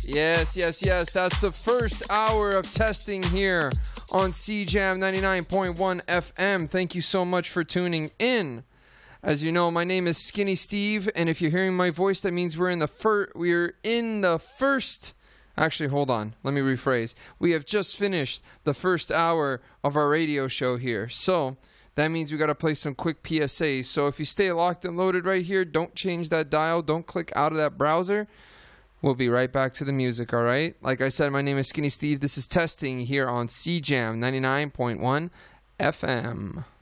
Yes. That's the first hour of testing here on CJAM 99.1 FM. Thank you so much for tuning in. As you know, my name is Skinny Steve, and if you're hearing my voice, that means we're in the first. Actually, hold on. Let me rephrase. We have just finished the first hour of our radio show here. So that means we got to play some quick PSAs. So if you stay locked and loaded right here, don't change that dial. Don't click out of that browser. We'll be right back to the music, all right? Like I said, my name is Skinny Steve. This is testing here on CJAM 99.1 FM.